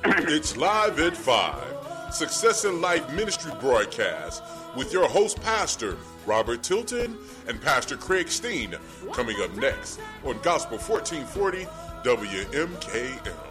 It's Live at 5, Success in Life Ministry broadcast with your host, Pastor Robert Tilton and Pastor Craig Steen, coming up next on Gospel 1440 WMKM.